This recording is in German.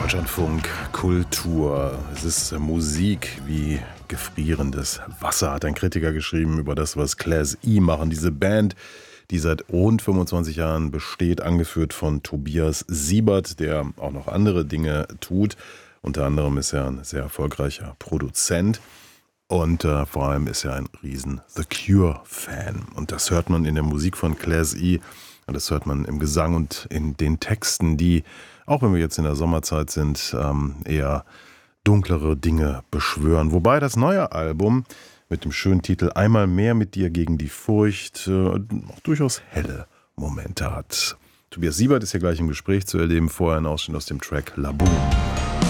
Deutschlandfunk Kultur. Es ist Musik wie gefrierendes Wasser, hat ein Kritiker geschrieben über das, was Class E machen. Diese Band, die seit rund 25 Jahren besteht, angeführt von Tobias Siebert, der auch noch andere Dinge tut. Unter anderem ist er ein sehr erfolgreicher Produzent und vor allem ist er ein riesen The Cure-Fan. Und das hört man in der Musik von Class E und das hört man im Gesang und in den Texten, die, auch wenn wir jetzt in der Sommerzeit sind, eher dunklere Dinge beschwören. Wobei das neue Album mit dem schönen Titel Einmal mehr mit dir gegen die Furcht auch durchaus helle Momente hat. Tobias Siebert ist hier gleich im Gespräch zu erleben. Vorher ein Ausschnitt aus dem Track Laboon.